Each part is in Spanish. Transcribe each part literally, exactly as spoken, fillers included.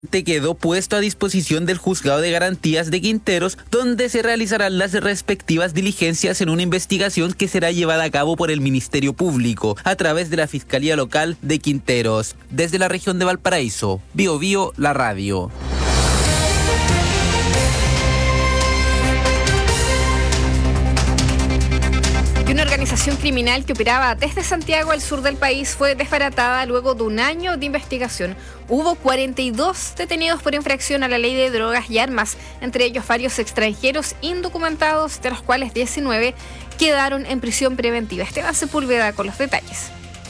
quedó puesto a disposición del Juzgado de Garantías de Quinteros, donde se realizarán las respectivas diligencias en una investigación que será llevada a cabo por el Ministerio Público a través de la Fiscalía Local de Quinteros. Desde la región de Valparaíso, Bio Bio, la radio. Una organización criminal que operaba desde Santiago al sur del país fue desbaratada luego de un año de investigación. Hubo cuarenta y dos detenidos por infracción a la ley de drogas y armas, entre ellos varios extranjeros indocumentados, de los cuales diecinueve quedaron en prisión preventiva. Esteban Sepúlveda con los detalles.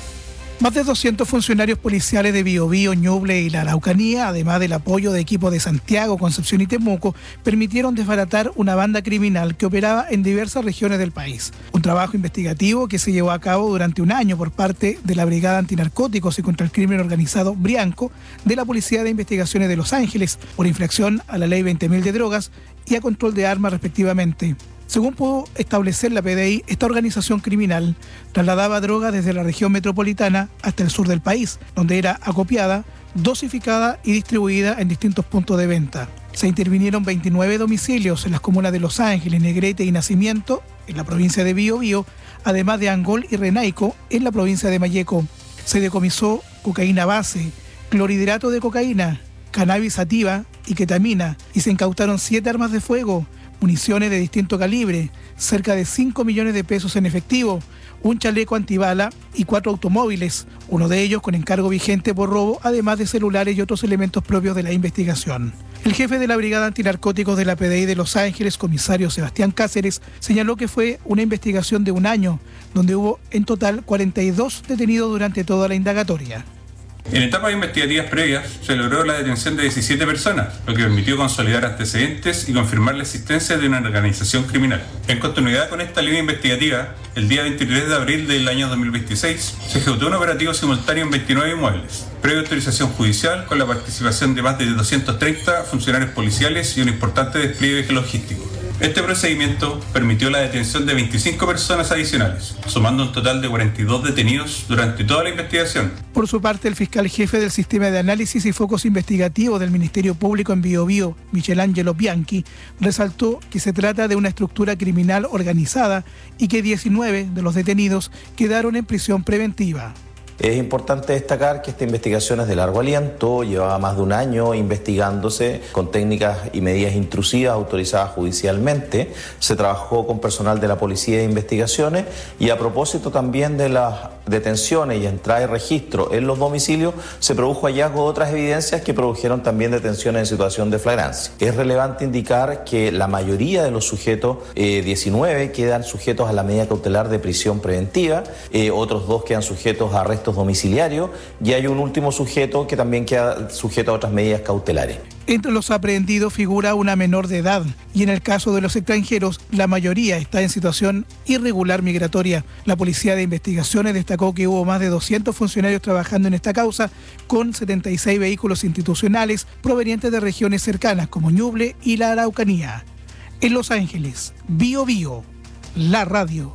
Más de doscientos funcionarios policiales de Biobío, Ñuble y la Araucanía, además del apoyo de equipos de Santiago, Concepción y Temuco, permitieron desbaratar una banda criminal que operaba en diversas regiones del país. Un trabajo investigativo que se llevó a cabo durante un año por parte de la Brigada Antinarcóticos y contra el Crimen Organizado Brianco de la Policía de Investigaciones de Los Ángeles por infracción a la Ley veinte mil de drogas y a control de armas respectivamente. Según pudo establecer la P D I, esta organización criminal trasladaba droga desde la región metropolitana hasta el sur del país, donde era acopiada, dosificada y distribuida en distintos puntos de venta. Se intervinieron veintinueve domicilios en las comunas de Los Ángeles, Negrete y Nacimiento, en la provincia de Biobío, además de Angol y Renaico, en la provincia de Malleco. Se decomisó cocaína base, clorhidrato de cocaína, cannabis sativa y ketamina, y se incautaron siete armas de fuego, municiones de distinto calibre, cerca de cinco millones de pesos en efectivo, un chaleco antibala y cuatro automóviles, uno de ellos con encargo vigente por robo, además de celulares y otros elementos propios de la investigación. El jefe de la Brigada Antinarcóticos de la P D I de Los Ángeles, comisario Sebastián Cáceres, señaló que fue una investigación de un año, donde hubo en total cuarenta y dos detenidos durante toda la indagatoria. En etapas investigativas previas se logró la detención de diecisiete personas, lo que permitió consolidar antecedentes y confirmar la existencia de una organización criminal. En continuidad con esta línea investigativa, el día veintitrés de abril del año dos mil veintiséis se ejecutó un operativo simultáneo en veintinueve inmuebles, previa autorización judicial con la participación de más de doscientos treinta funcionarios policiales y un importante despliegue logístico. Este procedimiento permitió la detención de veinticinco personas adicionales, sumando un total de cuarenta y dos detenidos durante toda la investigación. Por su parte, el fiscal jefe del Sistema de Análisis y Focos Investigativos del Ministerio Público en Biobío, Michelangelo Bianchi, resaltó que se trata de una estructura criminal organizada y que diecinueve de los detenidos quedaron en prisión preventiva. Es importante destacar que esta investigación es de largo aliento, llevaba más de un año investigándose con técnicas y medidas intrusivas autorizadas judicialmente. Se trabajó con personal de la Policía de Investigaciones y a propósito también de las detenciones y entrada y registro en los domicilios, se produjo hallazgo de otras evidencias que produjeron también detenciones en situación de flagrancia. Es relevante indicar que la mayoría de los sujetos, eh, diecinueve, quedan sujetos a la medida cautelar de prisión preventiva, eh, otros dos quedan sujetos a arrestos domiciliarios y hay un último sujeto que también queda sujeto a otras medidas cautelares. Entre los aprehendidos figura una menor de edad y en el caso de los extranjeros, la mayoría está en situación irregular migratoria. La Policía de Investigaciones destacó que hubo más de doscientos funcionarios trabajando en esta causa con setenta y seis vehículos institucionales provenientes de regiones cercanas como Ñuble y la Araucanía. En Los Ángeles, Bio Bio, la radio.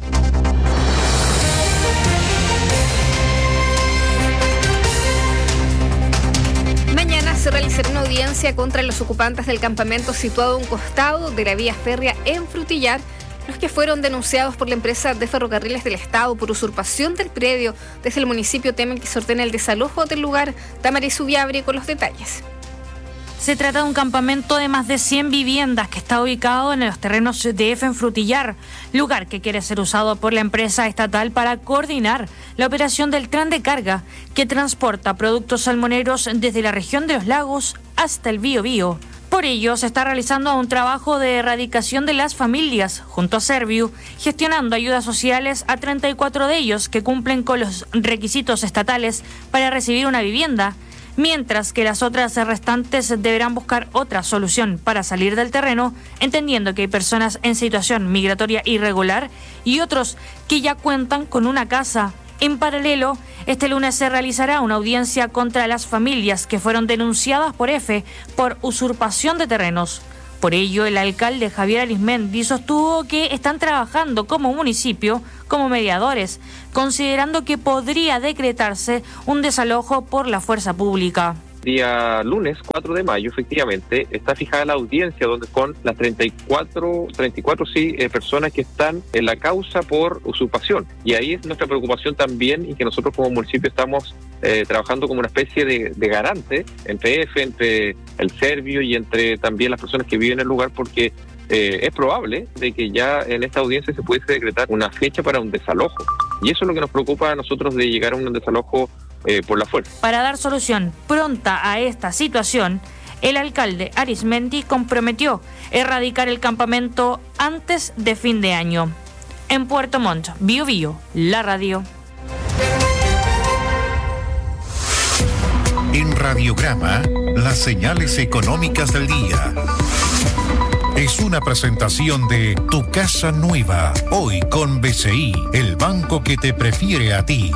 Se realizará una audiencia contra los ocupantes del campamento situado a un costado de la vía férrea en Frutillar, los que fueron denunciados por la empresa de ferrocarriles del Estado por usurpación del predio. Desde el municipio temen que se ordene el desalojo del lugar. Damaris Ubiabre con los detalles. Se trata de un campamento de más de cien viviendas que está ubicado en los terrenos de F en Frutillar, lugar que quiere ser usado por la empresa estatal para coordinar la operación del tren de carga que transporta productos salmoneros desde la región de los lagos hasta el Biobío. Por ello, se está realizando un trabajo de erradicación de las familias, junto a Serviu, gestionando ayudas sociales a treinta y cuatro de ellos que cumplen con los requisitos estatales para recibir una vivienda, mientras que las otras restantes deberán buscar otra solución para salir del terreno, entendiendo que hay personas en situación migratoria irregular y otros que ya cuentan con una casa. En paralelo, este lunes se realizará una audiencia contra las familias que fueron denunciadas por F por usurpación de terrenos. Por ello, el alcalde Javier Arismendi sostuvo que están trabajando como municipio, como mediadores, considerando que podría decretarse un desalojo por la fuerza pública. Día lunes cuatro de mayo, efectivamente, está fijada la audiencia donde con las treinta y cuatro, treinta y cuatro sí, eh, personas que están en la causa por usurpación. Y ahí es nuestra preocupación también, y que nosotros como municipio estamos eh, trabajando como una especie de, de garante entre E F, entre el Servio y entre también las personas que viven en el lugar, porque eh, es probable de que ya en esta audiencia se pudiese decretar una fecha para un desalojo. Y eso es lo que nos preocupa a nosotros, de llegar a un desalojo eh, por la fuerza. Para dar solución pronta a esta situación, el alcalde Arizmendi comprometió erradicar el campamento antes de fin de año. En Puerto Montt, Bio Bio, la radio. En Radiograma, las señales económicas del día. Es una presentación de Tu Casa Nueva, hoy con B C I, el banco que te prefiere a ti.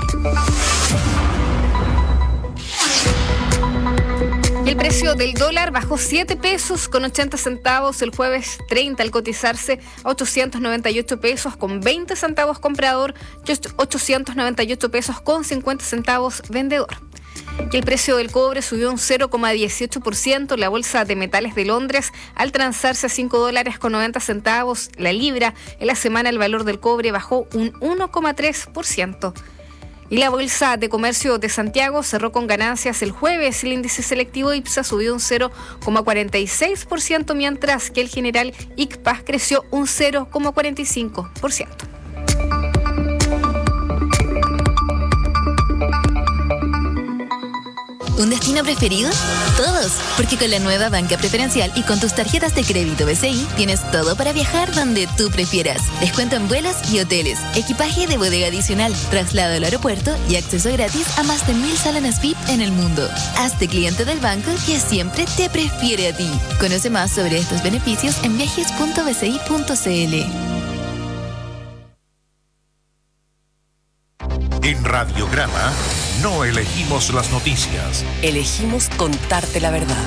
El precio del dólar bajó siete pesos con ochenta centavos el jueves treinta al cotizarse a ochocientos noventa y ocho pesos con veinte centavos comprador y ochocientos noventa y ocho pesos con cincuenta centavos vendedor. Y el precio del cobre subió un cero coma dieciocho por ciento, la bolsa de metales de Londres al transarse a cinco dólares con noventa centavos la libra. En la semana el valor del cobre bajó un uno coma tres por ciento. Y la Bolsa de Comercio de Santiago cerró con ganancias el jueves. El índice selectivo IPSA subió un cero coma cuarenta y seis por ciento, mientras que el general I C P A creció un cero coma cuarenta y cinco por ciento. ¿Un destino preferido? Todos, porque con la nueva banca preferencial y con tus tarjetas de crédito B C I tienes todo para viajar donde tú prefieras. Descuento en vuelos y hoteles, equipaje de bodega adicional, traslado al aeropuerto y acceso gratis a más de mil salones V I P en el mundo. Hazte cliente del banco que siempre te prefiere a ti. Conoce más sobre estos beneficios en viajes punto b c i punto c l. En Radiograma, no elegimos las noticias. Elegimos contarte la verdad.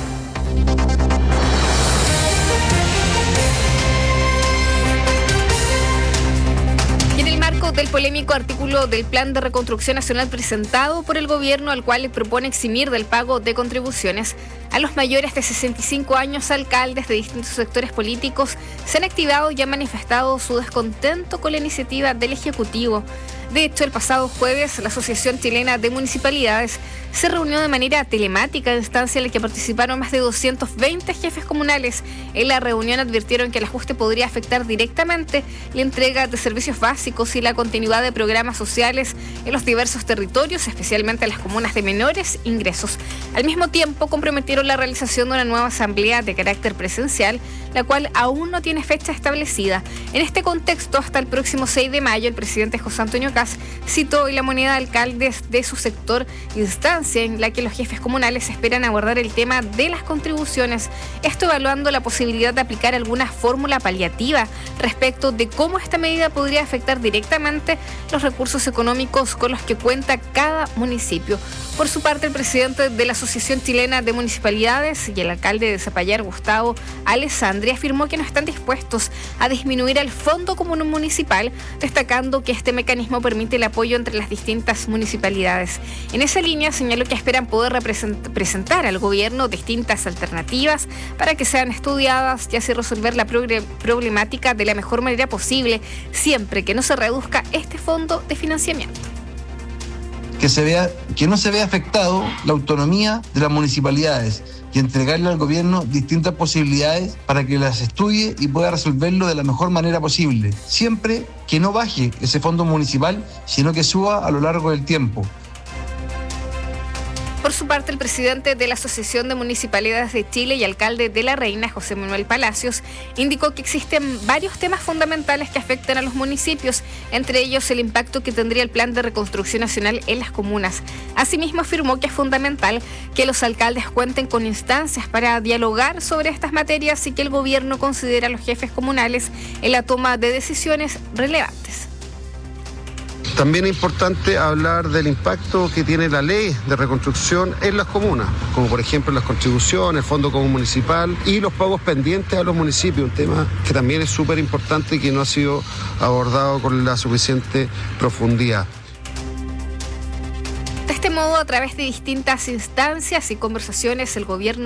Y en el marco del polémico artículo del Plan de Reconstrucción Nacional presentado por el gobierno, al cual le propone eximir del pago de contribuciones a los mayores de sesenta y cinco años, alcaldes de distintos sectores políticos se han activado y han manifestado su descontento con la iniciativa del Ejecutivo. De hecho, el pasado jueves, la Asociación Chilena de Municipalidades se reunió de manera telemática, instancia en la que participaron más de doscientos veinte jefes comunales. En la reunión advirtieron que el ajuste podría afectar directamente la entrega de servicios básicos y la continuidad de programas sociales en los diversos territorios, especialmente en las comunas de menores ingresos. Al mismo tiempo, comprometieron la realización de una nueva asamblea de carácter presencial, la cual aún no tiene fecha establecida. En este contexto, hasta el próximo seis de mayo, el presidente José Antonio Kast citó hoy la moneda de alcaldes de su sector, instancia en la que los jefes comunales esperan abordar el tema de las contribuciones, esto evaluando la posibilidad de aplicar alguna fórmula paliativa respecto de cómo esta medida podría afectar directamente los recursos económicos con los que cuenta cada municipio. Por su parte, el presidente de la Asociación Chilena de Municipalidades y el alcalde de Zapallar, Gustavo Alessandri, afirmó que no están dispuestos a disminuir el Fondo Común Municipal, destacando que este mecanismo permite el apoyo entre las distintas municipalidades. En esa línea, señaló que esperan poder represent- presentar al gobierno distintas alternativas para que sean estudiadas y así resolver la progre- problemática de la mejor manera posible, siempre que no se reduzca este fondo de financiamiento. Que, se vea, que no se vea afectado la autonomía de las municipalidades y entregarle al gobierno distintas posibilidades para que las estudie y pueda resolverlo de la mejor manera posible. Siempre que no baje ese fondo municipal, sino que suba a lo largo del tiempo. Por su parte, el presidente de la Asociación de Municipalidades de Chile y alcalde de La Reina, José Manuel Palacios, indicó que existen varios temas fundamentales que afectan a los municipios, entre ellos el impacto que tendría el Plan de Reconstrucción Nacional en las comunas. Asimismo, afirmó que es fundamental que los alcaldes cuenten con instancias para dialogar sobre estas materias y que el gobierno considere a los jefes comunales en la toma de decisiones relevantes. También es importante hablar del impacto que tiene la ley de reconstrucción en las comunas, como por ejemplo las contribuciones, el Fondo Común Municipal y los pagos pendientes a los municipios, un tema que también es súper importante y que no ha sido abordado con la suficiente profundidad. De este modo, a través de distintas instancias y conversaciones, el gobierno